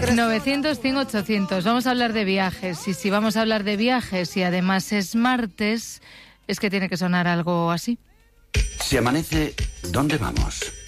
900-100-800. Vamos a hablar de viajes. Y si vamos a hablar de viajes y además es martes, es que tiene que sonar algo así. Si amanece, ¿dónde vamos?